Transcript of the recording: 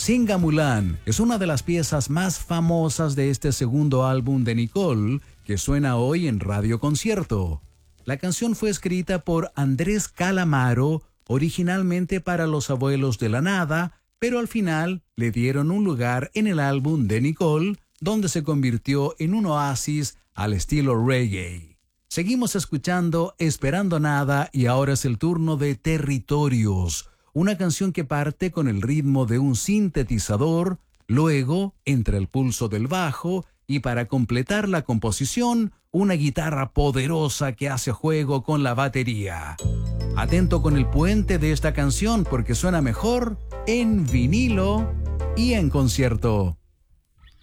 Singamulan es una de las piezas más famosas de este segundo álbum de Nicole, que suena hoy en Radio Concierto. La canción fue escrita por Andrés Calamaro, originalmente para Los Abuelos de la Nada, pero al final le dieron un lugar en el álbum de Nicole, donde se convirtió en un oasis al estilo reggae. Seguimos escuchando Esperando Nada y ahora es el turno de Territorios, una canción que parte con el ritmo de un sintetizador, luego entra el pulso del bajo y para completar la composición, una guitarra poderosa que hace juego con la batería. Atento con el puente de esta canción porque suena mejor en vinilo y en concierto.